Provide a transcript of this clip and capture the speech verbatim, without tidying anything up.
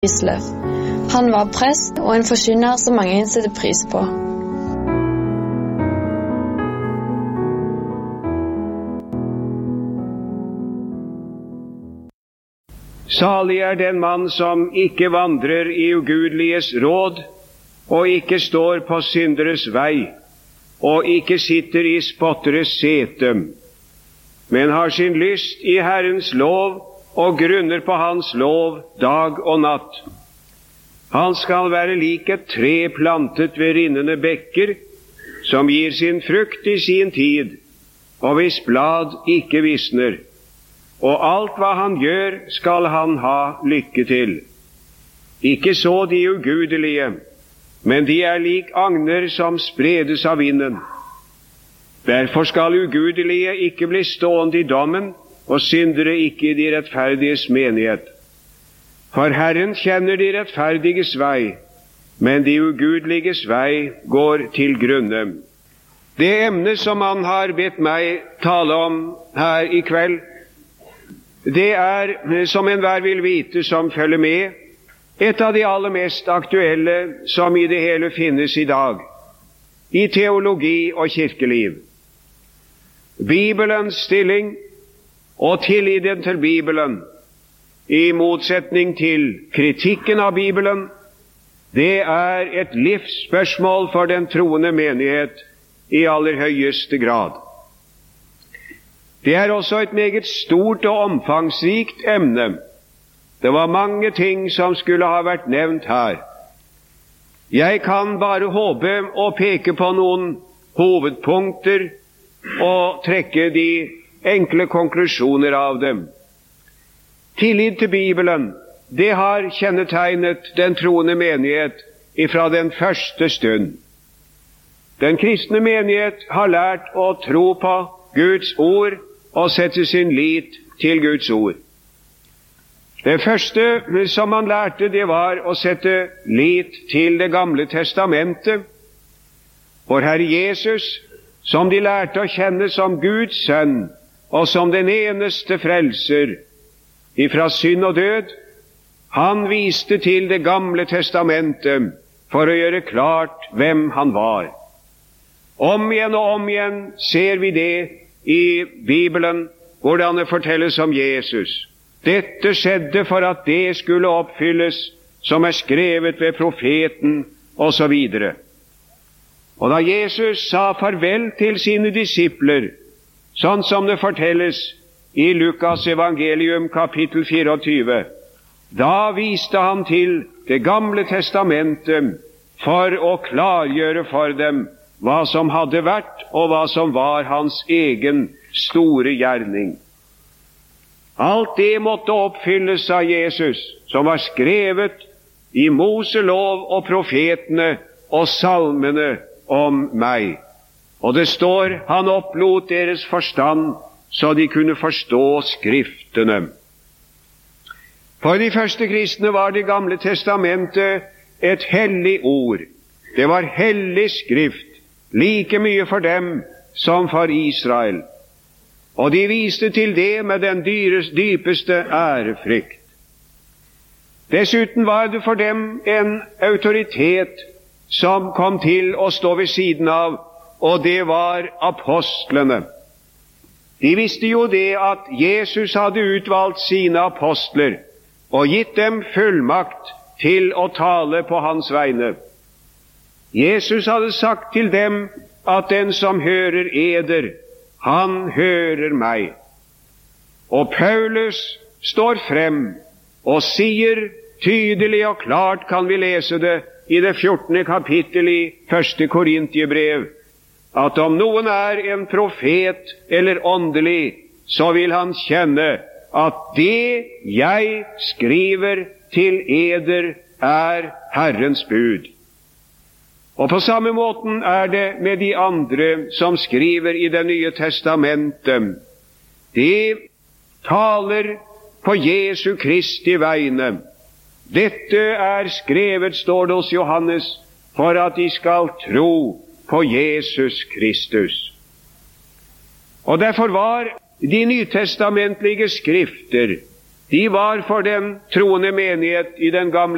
Wisløff. Han var prest og en forkynner som mange setter pris på. Salig er den mann som ikke vandrer i ugudeliges råd, og ikke står på synderes vei, og ikke sitter i spotteres sete, men har sin lyst i Herrens lov, og grunner på hans lov dag og natt. Han skal være lik et tre plantet ved rinnende bekker, som gir sin frukt i sin tid, og hvis blad ikke visner. Og alt hva han gjør, skal han ha lykke til. Ikke så de ugudelige, men de er lik agner som spredes av vinden. Derfor skal ugudelige ikke bli stående i dommen, og syndere ikke i de rettferdiges menighet. For Herren kjenner de rettferdiges vei, men de ugudeliges vei går til grunne. Det emne som han har bedt meg tale om her i kveld, det er, som enhver vil vite som følger med, et av de aller mest aktuelle som i det hele finnes i dag, i teologi og kirkeliv. Bibelens stilling og tilliten til Bibelen, i motsetning til kritikken av Bibelen, det er et livsspørsmål for den troende menighet i aller høyeste grad. Det er også et meget stort og omfangsrikt emne. Det var mange ting som skulle ha vært nevnt her. Jeg kan bare håpe å peke på noen hovedpunkter og trekke de enkle konklusjoner av dem. Tillit til Bibelen, det har kjennetegnet den troende menighet ifra den første stund. Den kristne menighet har lært å tro på Guds ord og sette sin lit til Guds ord. Det første som man lærte, det var å sette lit til Det gamle testamentet. For Herre Jesus, som de lærte å kjenne som Guds sønn, og som den eneste frelser ifra synd og død, han viste til Det gamle testamentet for å gjøre klart hvem han var. Om igjen og om igjen ser vi det i Bibelen, hvordan det fortelles om Jesus. Dette skjedde for at det skulle oppfylles som er skrevet ved profeten, og så videre. Og da Jesus sa farvel til sine disipler, sånn som det fortelles i Lukas evangelium kapittel fireogtyve, da viste han til Det gamle testamentet for å klargjøre for dem hva som hadde vært, og hva som var hans egen store gjerning. Alt det måtte oppfylles av Jesus, som var skrevet i Moselov og profetene og salmene om meg. Og det står, han opplot deres forstand, så de kunne forstå skriftene. For de første kristne var Det gamle testamentet et hellig ord. Det var hellig skrift, like mye for dem som for Israel. Og de viste til det med den dyres, dypeste ærefrykt. Dessuten var det for dem en autoritet som kom til å stå ved siden av, og det var apostlene. De visste jo det at Jesus hadde utvalgt sine apostler og gitt dem fullmakt til å tale på hans vegne. Jesus hadde sagt til dem at den som hører eder, han hører meg. Og Paulus står frem og sier tydelig og klart, kan vi lese det i det fjortende kapittel i første Korintierbrev, at om noen er en profet eller åndelig, så vil han kjenne at det jeg skriver til eder er Herrens bud. Og på samme måten er det med de andre som skriver i Det nye testamentet. De taler på Jesu Kristi vegne. Dette er skrevet, står det hos Johannes, for at de skal tro på Jesus Kristus. Og derfor var de nytestamentlige skrifter, de var for den troende menighet i den gamle